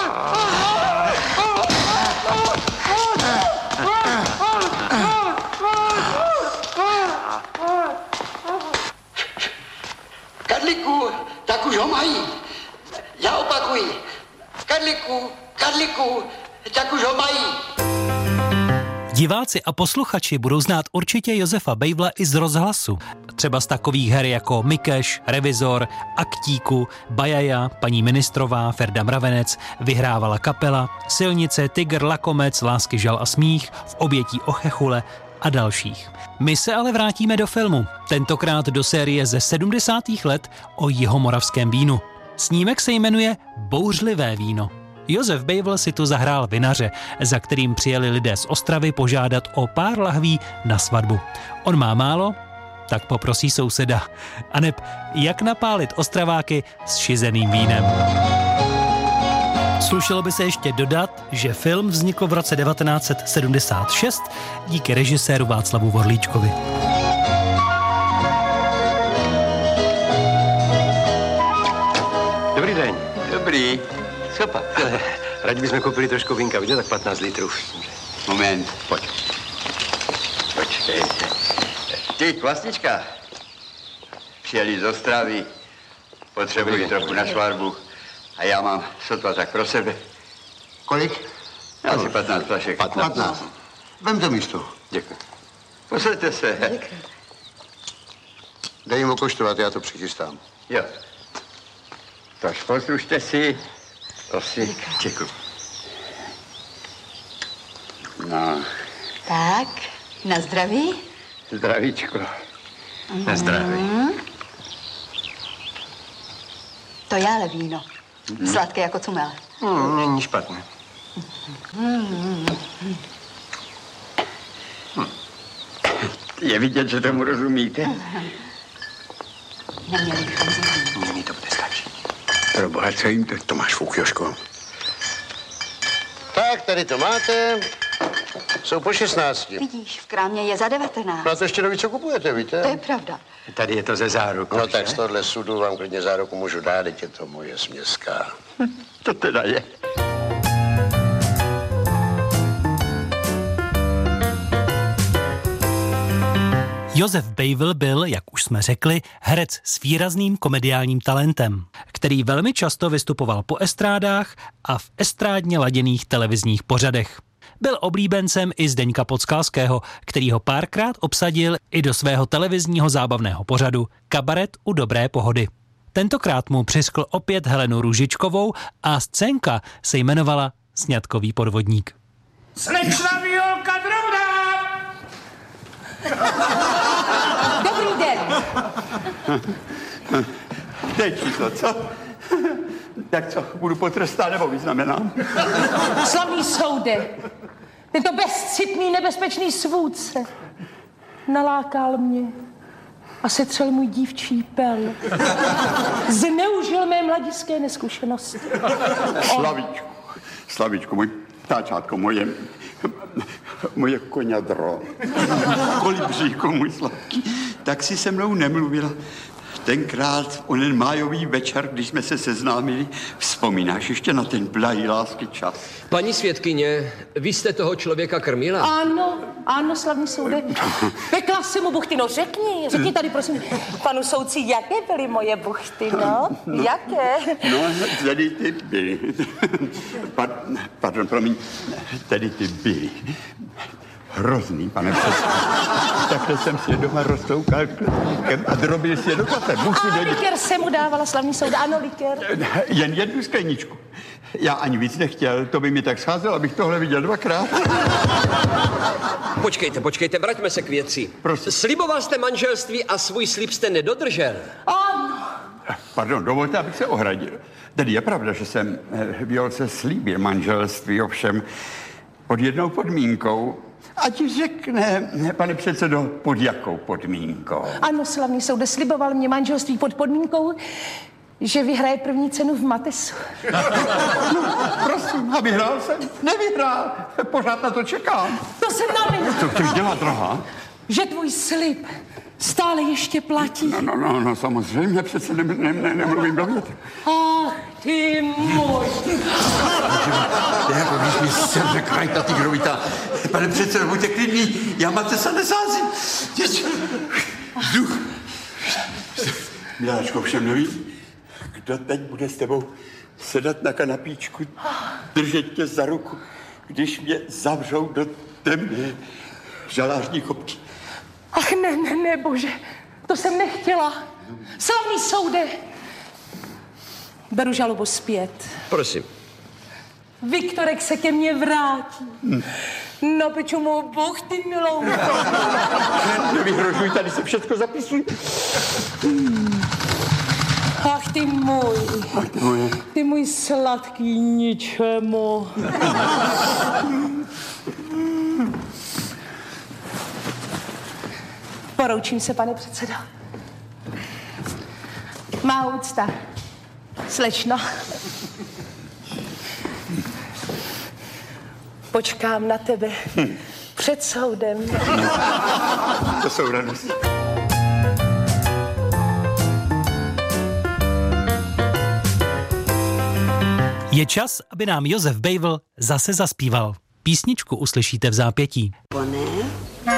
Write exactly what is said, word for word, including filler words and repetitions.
Karlíku, tak už ho mají. Já opakuji. Karlíku, Karlíku, tak už ho mají. Diváci a posluchači budou znát určitě Josefa Bejvla i z rozhlasu. Třeba z takových her jako Mikeš, Revizor, Aktíku, Bajaja, Paní ministrová, Ferda Mravenec, Vyhrávala kapela, Silnice, Tygr, Lakomec, Lásky, žal a smích, V obětí Ochechule a dalších. My se ale vrátíme do filmu, tentokrát do série ze sedmdesátých let o jihomoravském vínu. Snímek se jmenuje Bouřlivé víno. Josef Bejvl si tu zahrál vinaře, za kterým přijeli lidé z Ostravy požádat o pár lahví na svatbu. On má málo, tak poprosí souseda. Aneb jak napálit Ostraváky s šizeným vínem. Slušelo by se ještě dodat, že film vznikl v roce devatenáct set sedmdesát šest díky režiséru Václavu Vorlíčkovi. Dobrý den. Dobrý. Co pak? Rádi bychom koupili trošku vínka, vidíte, tak patnáct litrů. Moment, pojď. Počkejte. Ty, Kvasnička, přijeli z Ostravy, potřebuji trochu na svatbu a já mám sotva tak pro sebe. Kolik? Asi patnáct flašek. patnáct. Vem to místo. Děkuji. Posaďte se. Děkuji. Dej jim okoštovat, já to přichystám. Jo. Tož poslušte si. Prosím. Děkuji. No. Tak, na zdraví. Zdravíčko. Mm-hmm. Na zdraví. To je ale víno. Mm. Sladké jako cumel. Hmm, není špatné. Mm. Hm. Je vidět, že tomu rozumíte? Neměli bychom zjistit. Nyní to bude stačit. Pro boha, co jim to? To máš fuk, Jožko. Tak, tady to máte. Jsou po šestnácti. Vidíš, v krámě je za devatenáct. No a to ještě neví, co kupujete, víte? To je pravda. Tady je to ze zárukou. No tak z tohle sudu vám klidně záruku můžu dát, teď je to moje směská. To teda je. Josef Bejvl byl, jak už jsme řekli, herec s výrazným komediálním talentem, který velmi často vystupoval po estrádách a v estrádně laděných televizních pořadech. Byl oblíbencem i Zdeňka Podskalského, který ho párkrát obsadil i do svého televizního zábavného pořadu Kabaret u dobré pohody. Tentokrát mu přiskl opět Helenu Růžičkovou a scénka se jmenovala Sňatkový podvodník. Slečna Violka Drobná! Dobrý den. Teď číslo, co? Tak co, budu potrestán nebo vyznamenám? Slavný soude, tento bezcitný, nebezpečný svůdce nalákal mě a setřel můj dívčí pel. Zneužil mé mladické neskušenosti. Slavíčku, Slavíčku, můj táčátko, moje, moje koňadro, kolibříku, můj sladký, tak si se mnou nemluvila. Tenkrát, onen májový večer, když jsme se seznámili, vzpomínáš ještě na ten blahý lásky čas? Paní svědkyně, vy jste toho člověka krmila? Ano, ano, slavný soude. Pekla jsem mu buchty, no řekni, řekni tady prosím, panu soudci, jaké byly moje buchty, no? no jaké? No, tedy ty byly. Pardon, promiň, tedy ty byly. Hrozný, pane předsedo. Takhle jsem si je doma roztoukal klíčkem a drobil si je do kafe. A likér jsem mu dávala, slavný soud, ano, likér. Jen jednu skleničku. Já ani víc nechtěl, to by mi tak scházelo, abych tohle viděl dvakrát. Počkejte, počkejte, vraťme se k věci. Prosím. Sliboval jste manželství a svůj slib jste nedodržel. Ano. Pardon, dovolte, abych se ohradil. Tedy je pravda, že jsem Violce slíbil manželství, ovšem pod jednou podmínkou. Ať řekne, pane předsedo, pod jakou podmínkou? Ano, slavný soude, sliboval mě manželství pod podmínkou, že vyhraje první cenu v Matesu. No, prosím, a vyhrál jsem? Nevyhrál. Pořád na to čekám. To jsem navinil. Co chceš dělat, drahá? Že tvůj slib stále ještě platí. No, no, no, no samozřejmě, přece ne, ne, ne, nemluvím do věty. Ach, ty můj. mi se krajtatý grovita. Pane předsedo, buďte klidný, já matce se nesázím. Děť, vzduch. Miláčko, všem nevím, kdo teď bude s tebou sedat na kanapíčku, držet tě za ruku, když mě zavřou do temné žalářní kopky. Ach ne, ne, ne, bože, to jsem nechtěla. Slavný soude. Beru žalobu zpět. Prosím. Viktorek se ke mně vrátí. Hmm. No, peču mou Bůh, ty miloučko. Nevyhrožuj, tady se všechno zapisuj. Hmm. Ach, ty můj. Ach, ty můj. Ty můj sladký ničemu. Poroučím se, pane předsedo. Má úcta. Slečno. Počkám na tebe hm. před soudem. To jsou radosti. Je čas, aby nám Josef Bejvl zase zaspíval. Písničku uslyšíte v zápětí. Pane,